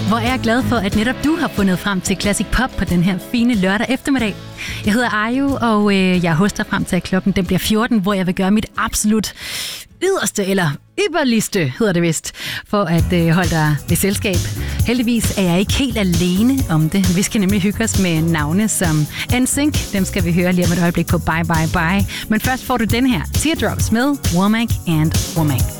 Hvor er jeg glad for, at netop du har fundet frem til Classic Pop på den her fine lørdag eftermiddag. Jeg hedder Ayu, og jeg hoster frem til, at klokken den bliver 14, hvor jeg vil gøre mit absolut yderste, eller ypperligste, hedder det vist, for at holde dig ved selskab. Heldigvis er jeg ikke helt alene om det. Vi skal nemlig hygge os med navne som NSYNC. Dem skal vi høre lige om et øjeblik på Bye Bye Bye. Men først får du den her, Teardrops med Womack and Womack.